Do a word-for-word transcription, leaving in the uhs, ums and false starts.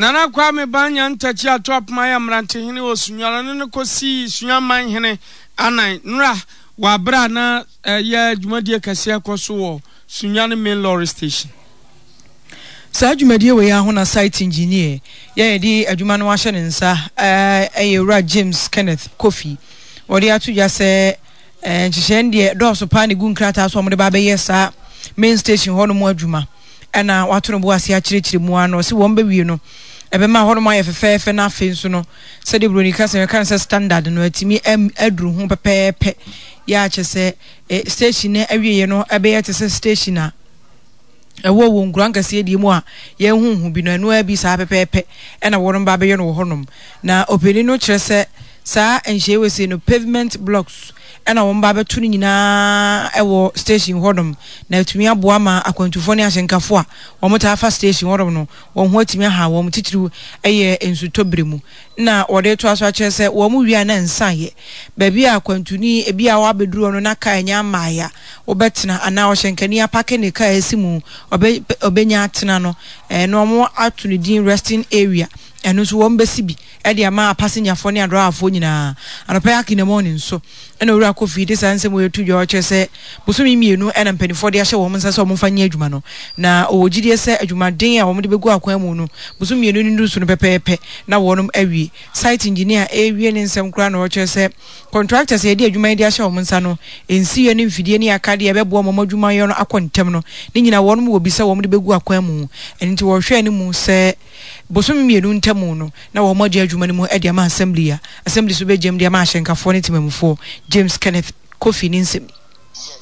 Nana Kwame Banya ntachi atop maya mrante hene osunwala ne kosi sunyaman hene anan nra wabra na ya dwumadie kase akoso wo sunyane main lorry station. Sa dwumadie we ya ho na site engineer ya yedi adwuma no ahye ne nsa eh Ewura James Kenneth Kofi odi atu ya se eh nhihye do so pa ne gu nkrata so mo de ba be yesa main station ho no mo adwuma ena watu no bo ase a kirekire mu ano se won be wie no ebe ma ho no ma ye fefefe na afi nso no se de bronika se kan se standard no atimi aduru ho pepepe ya che se station na awieye no ebe ye te se station a ewo wo ngranka se die mu a ye hunhu bi no eno abi sa pepepe ena wo no ba be ye no ho nom na openi no kire se sa enhye we se no pavement blocks ena wo mba betu nyina ewo station hodom na atumi aboa ma akwantufo ne ahyenkafo a wo mota afa station hodom no wo ho atumi ha wo mtitiru eye ensutobremu na wode to aso akye se wo mu wi na nsaye ba bi akwantuni ebi a wa beduru no na ka anya maaya wo betena ana wo hyenkani apake ne ka asimu obe obenya atena no eh no mo atuni din resting area eno so wo mbesi bi e de ama passenger fo ne adroafo nyina anopa yakine morning so ena Ewura Kofi de sanse mo yetu jo che se busumi mienu ena mpanifo de ahye wo mnsa se wo mfanye adwuma no na owogidie se adwuma den a wo de begu akwan mu no busumi mienu ni ndusu no pepepe na wonom awie site engineer awie ne nsem kra na wo che se contractors ye de adwuma de ahye wo mnsa no ensiye ne mfidie ne akade ye bebo mo adwuma yo no akontem no ne nyina wonom wo bisa wo de begu akwan mu enti wo hwe ne mu se busumi mienu ntemu no na wo mo de adwuma ne mu e de ma assembly a assembly so be jem de ma ahyenkafo ne timamfo James Kenneth Kofi Ninsemi.